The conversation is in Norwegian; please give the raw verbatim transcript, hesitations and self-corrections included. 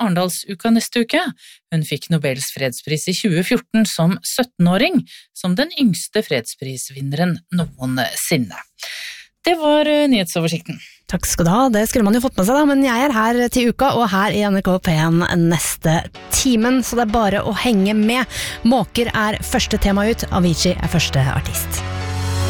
Arendalsuka neste uke. Hun fikk Nobels fredspris i tjue fjorten som syttenåring, som den yngste fredsprisvinneren noensinne. Det var nyhetsoversikten. Takk skal du ha, det skulle man jo fått med seg da, men jeg er her til uka og her i N R K P en neste timen, så det er bare å henge med. Måker er første tema ut, Avicii er første artist.